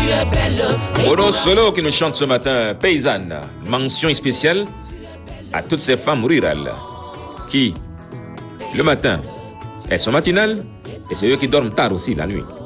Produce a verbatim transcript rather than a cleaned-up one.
Bono Solo qui nous chante ce matin, Paysanne. Mention spéciale à toutes ces femmes rurales qui, le matin, elles sont matinales et c'est eux qui dorment tard aussi la nuit.